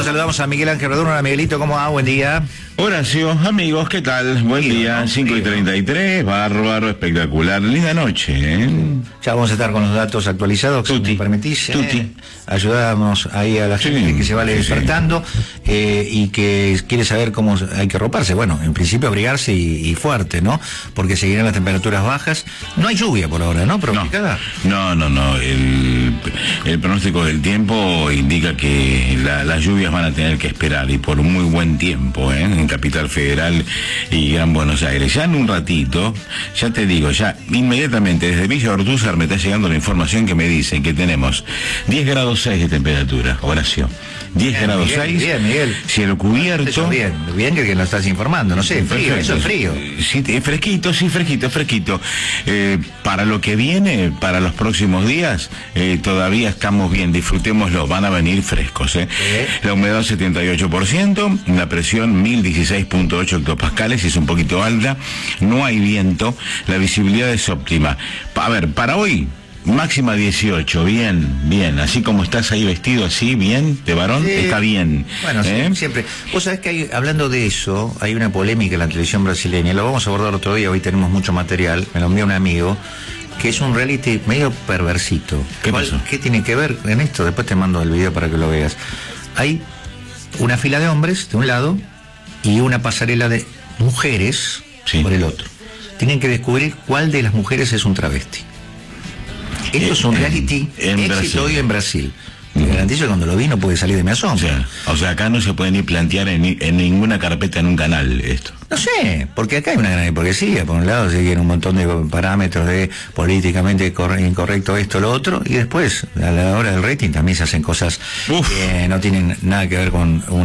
saludamos a Miguel Ángel Redondo. Hola, Miguelito, ¿cómo va? Buen día. Horacio, amigos, ¿qué tal? Buen día, ¿no? 5:33, bárbaro, espectacular, linda noche, ¿eh? Ya vamos a estar con los datos actualizados, si me permitís. Ayudamos ahí a la gente que se va despertando y que quiere saber cómo hay que roparse. Bueno, en principio abrigarse y fuerte, ¿no? Porque seguirán las temperaturas bajas. No hay lluvia por ahora, ¿no? ¿Pronosticada? No. El pronóstico del tiempo indica que las lluvias van a tener que esperar y por muy buen tiempo, ¿eh? En Capital Federal y Gran Buenos Aires. Ya en un ratito, ya te digo, ya inmediatamente desde Villa Ortúzar me está llegando la información que me dicen que tenemos 10 grados 6 de temperatura, Horacio. 10 grados 6, bien, Miguel. Cielo cubierto. Bien que nos estás informando, no sé, frío, eso es frío. Sí, fresquito, fresquito. Para lo que viene, para los próximos días, todavía estamos bien, disfrutémoslo, van a venir frescos, ¿eh? La humedad 78%, la presión 1016.8 hectopascales, es un poquito alta, no hay viento, la visibilidad es óptima. A ver, para hoy, máxima 18, bien, así como estás ahí vestido así, bien, de varón, está bien. Bueno, siempre. Vos sabés que hablando de eso, hay una polémica en la televisión brasileña, lo vamos a abordar otro día, hoy tenemos mucho material, me lo envió un amigo, que es un reality medio perversito. ¿Qué pasó? ¿Qué tiene que ver en esto? Después te mando el video para que lo veas. Hay una fila de hombres de un lado y una pasarela de mujeres por el otro. Tienen que descubrir cuál de las mujeres es un travesti. Esto es un reality éxito hoy en Brasil. Te garantizo que cuando lo vi no puede salir de mi asombro. O sea, acá no se puede ni plantear en ninguna carpeta en un canal esto. No sé, porque acá hay una gran hipocresía. Por un lado se siguen un montón de parámetros de políticamente incorrecto esto, lo otro, y después, a la hora del rating, también se hacen cosas que no tienen nada que ver con